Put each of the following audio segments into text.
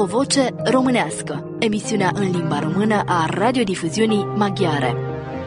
O voce românească, emisiunea în limba română a radiodifuziunii maghiare.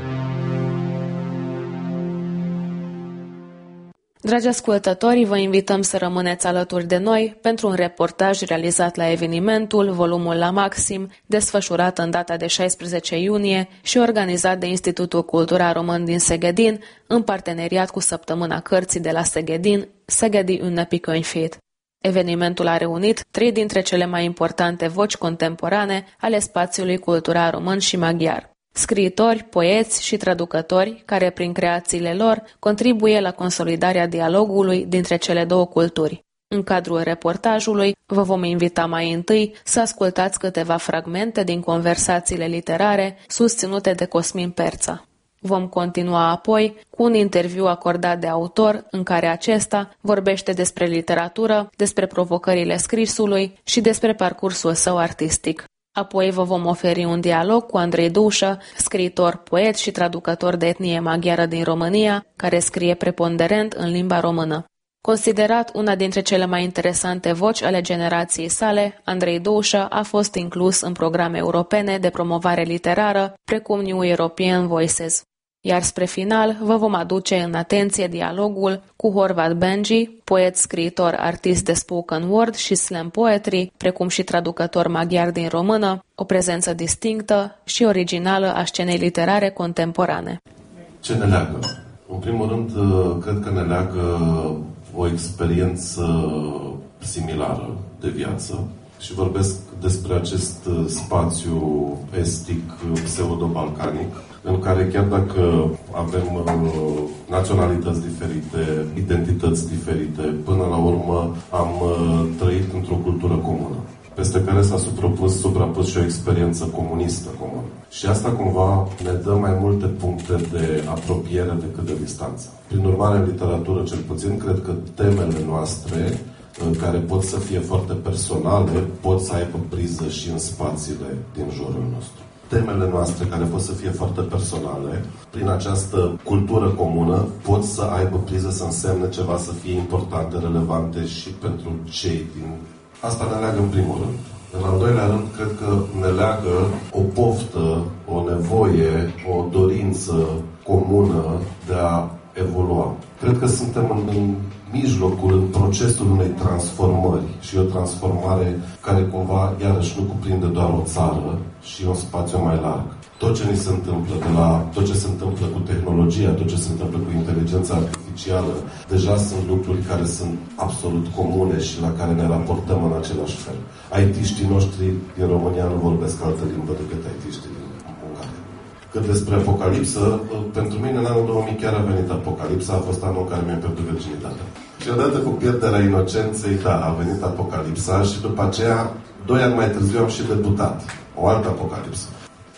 Dragi ascultători, vă invităm să rămâneți alături de noi pentru un reportaj realizat la evenimentul Volumul la Maxim, desfășurat în data de 16 iunie și organizat de Institutul Cultural Român din Szegedin, în parteneriat cu Săptămâna Cărții de la Szegedin, Szegedi Ünnepi Könyvhét. Evenimentul a reunit 3 dintre cele mai importante voci contemporane ale spațiului cultural român și maghiar. Scriitori, poeți și traducători care, prin creațiile lor, contribuie la consolidarea dialogului dintre cele două culturi. În cadrul reportajului, vă vom invita mai întâi să ascultați câteva fragmente din conversațiile literare susținute de Cosmin Perța. Vom continua apoi cu un interviu acordat de autor în care acesta vorbește despre literatură, despre provocările scrisului și despre parcursul său artistic. Apoi vă vom oferi un dialog cu Andrei Dușă, scriitor, poet și traducător de etnie maghiară din România, care scrie preponderent în limba română. Considerat una dintre cele mai interesante voci ale generației sale, Andrei Dușă a fost inclus în programe europene de promovare literară, precum New European Voices. Iar spre final vă vom aduce în atenție dialogul cu Horvat Benji, poet, scriitor, artist de spoken word și slam poetry, precum și traducător maghiar din română, o prezență distinctă și originală a scenei literare contemporane. Ce ne leagă? În primul rând, cred că ne leagă o experiență similară de viață și vorbesc despre acest spațiu estic pseudo-balcanic, în care chiar dacă avem naționalități diferite, identități diferite, până la urmă am trăit într-o cultură comună, peste care s-a suprapus și o experiență comunistă comună. Și asta cumva ne dă mai multe puncte de apropiere decât de distanță. Prin urmare, în literatură, cel puțin, cred că temele noastre, care pot să fie foarte personale, pot să aibă priză și în spațiile din jurul nostru. Temele noastre, care pot să fie foarte personale, prin această cultură comună, pot să aibă priză, să însemne ceva, să fie importante, relevante și pentru cei din... Asta ne leagă în primul rând. În al doilea rând, cred că ne leagă o poftă, o nevoie, o dorință comună de a evolua. Cred că suntem în mijlocul, în procesul unei transformări și o transformare care cumva, iarăși, nu cuprinde doar o țară și un spațiu mai larg. Tot ce ni se întâmplă, de la tot ce se întâmplă cu tehnologia, tot ce se întâmplă cu inteligența artificială, deja sunt lucruri care sunt absolut comune și la care ne raportăm în același fel. IT-știi noștri din România nu vorbesc altă limbă decât IT-știi din Ungaria. Cât despre apocalipsă, pentru mine în anul 2000 chiar a venit apocalipsa, a fost anul în care mi-a pierdut virginitatea. Și odată cu pierderea inocenței, da, a venit apocalipsa și după aceea, 2 ani mai târziu am și debutat. O altă apocalipsă.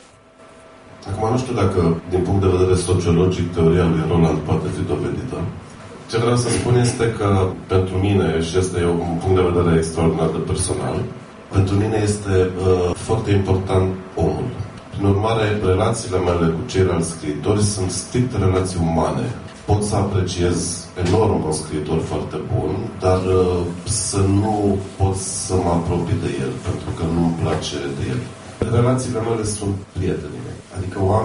Acum nu știu dacă, din punct de vedere sociologic, teoria lui Roland poate fi dovedită. Ce vreau să spun este că pentru mine, și este un punct de vedere extraordinar de personal, pentru mine este foarte important omul. Prin urmare, relațiile mele cu ceilalți scriitori sunt strict relații umane. Pot să apreciez enorm un scriitor foarte bun, dar să nu pot să mă apropii de el, pentru că nu-mi place de el. Relațiile mele sunt prietenii mei, adică oameni